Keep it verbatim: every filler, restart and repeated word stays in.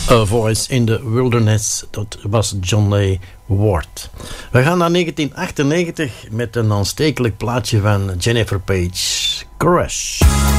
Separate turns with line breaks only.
A Voice in the Wilderness, dat was John Lee Ward. We gaan naar negentien achtennegentig met een aanstekelijk plaatje van Jennifer Page, Crush.